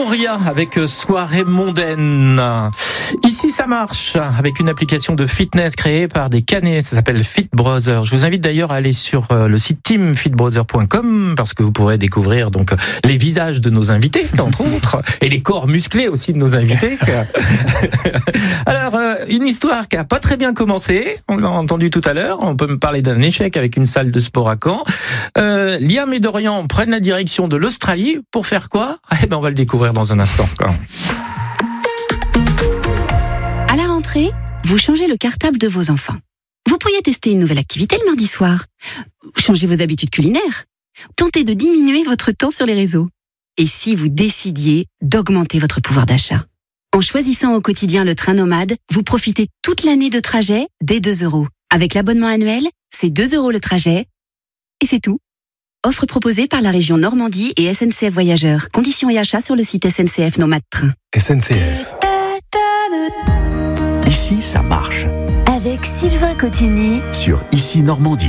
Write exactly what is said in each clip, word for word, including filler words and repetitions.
Gloria avec Soirée mondaine. Ici ça marche avec une application de fitness créée par des Canets, ça s'appelle Fit Brother. Je vous invite d'ailleurs à aller sur le site team fit brother point com parce que vous pourrez découvrir donc les visages de nos invités entre autres et les corps musclés aussi de nos invités. Alors une histoire qui a pas très bien commencé, on l'a entendu tout à l'heure, on peut me parler d'un échec avec une salle de sport à Caen. Euh, Liam et Dorian prennent la direction de l'Australie pour faire quoi ? Eh ben on va le découvrir dans un instant. Quoi. À la rentrée, vous changez le cartable de vos enfants. Vous pourriez tester une nouvelle activité le mardi soir. Changez vos habitudes culinaires. Tentez de diminuer votre temps sur les réseaux. Et si vous décidiez d'augmenter votre pouvoir d'achat ? En choisissant au quotidien le train nomade, vous profitez toute l'année de trajet dès deux euros. Avec l'abonnement annuel, c'est deux euros le trajet. Et c'est tout. Offre proposée par la région Normandie et S N C F Voyageurs. Conditions et achats sur le site S N C F Nomade Train. S N C F. Ici, ça marche. Avec Sylvain Cotigny sur Ici Normandie.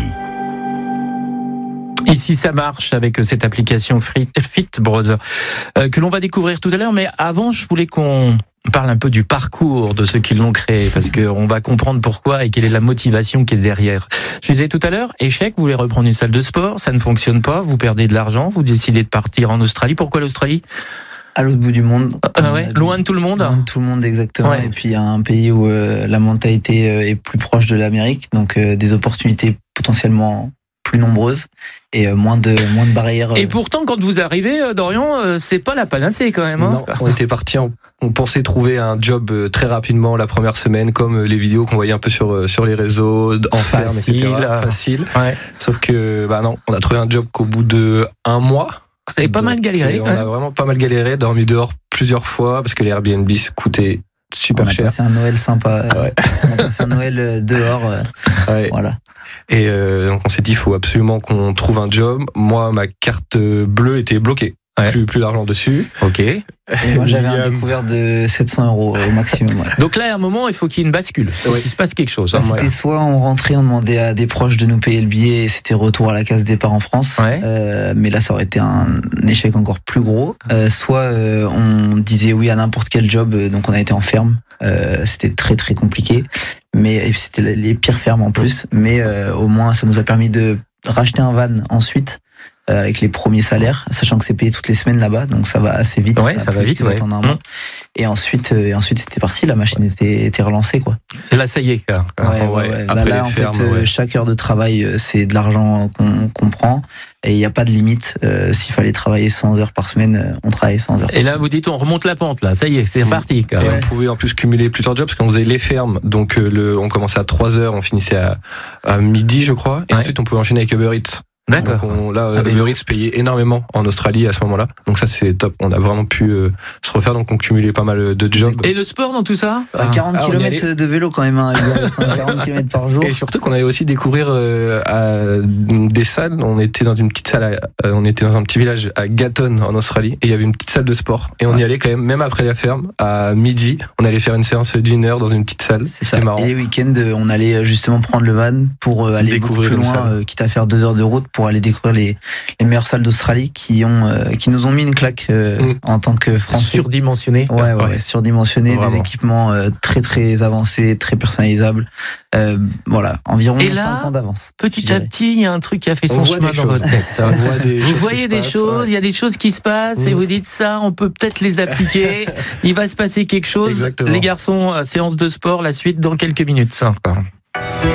Ici ça marche avec cette application Fit Brother euh, que l'on va découvrir tout à l'heure. Mais avant, je voulais qu'on parle un peu du parcours de ceux qui l'ont créé parce qu'on va comprendre pourquoi et quelle est la motivation qui est derrière. Je disais tout à l'heure, échec, vous voulez reprendre une salle de sport, ça ne fonctionne pas, vous perdez de l'argent, vous décidez de partir en Australie. Pourquoi l'Australie ? À l'autre bout du monde. Ah ouais, loin de tout le monde. Loin de tout le monde, exactement. Ouais. Et puis un pays où euh, la mentalité euh, est plus proche de l'Amérique, donc euh, des opportunités potentiellement plus nombreuses et euh, moins de moins de barrières. Euh... Et pourtant, quand vous arrivez, Dorian, euh, c'est pas la panacée quand même. Hein. Non, on était parti, on, on pensait trouver un job euh, très rapidement la première semaine, comme euh, les vidéos qu'on voyait un peu sur euh, sur les réseaux, en ferme, facile, et cetera. Facile. Ouais. Sauf que bah non, on a trouvé un job qu'au bout de un mois. Vous avez pas Donc, mal galéré. On hein. a vraiment pas mal galéré, dormi dehors plusieurs fois parce que les Airbnb coûtaient super on a cher. passé un Noël sympa. Ouais. On a passé un Noël dehors. Ouais. Voilà. Et euh, donc on s'est dit il faut absolument qu'on trouve un job. Moi ma carte bleue était bloquée. Ouais. Plus, plus d'argent dessus. Ok. Et moi j'avais un découvert de sept cents euros au maximum. Ouais. Donc là à un moment il faut qu'il y ait une bascule. Il faut qu'il se passe quelque chose. Bah, hein, c'était ouais. soit on rentrait, on demandait à des proches de nous payer le billet et c'était retour à la case départ en France. Ouais. Euh, mais là ça aurait été un échec encore plus gros. Euh, soit euh, on disait oui à n'importe quel job. Donc on a été en ferme. Euh, c'était très très compliqué. Mais c'était les pires fermes en plus. Mais euh, au moins ça nous a permis de racheter un van ensuite. Euh, avec les premiers salaires, sachant que c'est payé toutes les semaines là-bas, donc ça va assez vite. Ouais, ça, ça va vite, ouais. En un mois. Et ensuite, euh, et ensuite c'était parti, la machine était, était relancée, quoi. Et là, ça y est, quoi. Ouais, ouais, ouais. ouais. Là, là en fermes, fait, ouais. chaque heure de travail, c'est de l'argent qu'on, qu'on prend. Et il n'y a pas de limite. Euh, s'il fallait travailler cent heures par semaine, on travaille cent heures. Et là, vous dites, on remonte la pente, là. Ça y est, c'est reparti. Et ouais. On pouvait en plus cumuler plusieurs jobs parce qu'on faisait les fermes. Donc, euh, le, on commençait à trois heures, on finissait à, à midi, je crois. Et ouais. Ensuite, on pouvait enchaîner avec Uber Eats. D'accord. Donc on, là, ah, Uber Eats payait énormément en Australie à ce moment-là. Donc ça, c'est top. On a vraiment pu euh, se refaire. Donc on cumulait pas mal de jobs. Et le sport dans tout ça ah. quarante ah, kilomètres allait... de vélo quand même. Hein, quarante kilomètres par jour. Et surtout qu'on allait aussi découvrir euh, à des salles. On était dans une petite salle. À, euh, on était dans un petit village à Gatton en Australie. Et il y avait une petite salle de sport. Et on ouais. y allait quand même, même après la ferme, à midi. On allait faire une séance d'une heure dans une petite salle. C'est C'était ça. Marrant. Et les week-ends, on allait justement prendre le van pour euh, aller découvrir beaucoup plus loin, euh, quitte à faire deux heures de route pour aller découvrir les les meilleures salles d'Australie qui ont euh, qui nous ont mis une claque euh, mmh. en tant que Français. Surdimensionné. Ouais, ouais, ouais. surdimensionné, des équipements euh, très très avancés, très personnalisables. Euh, voilà, environ et là, cinq ans d'avance. Petit à petit, il y a un truc qui a fait son on chemin dans choses. votre tête. Ça. Voit des vous voyez des passent, choses, il ouais. y a des choses qui se passent mmh. et vous dites ça, on peut peut-être les appliquer. Il va se passer quelque chose. Exactement. Les garçons, séance de sport, la suite dans quelques minutes. Ça.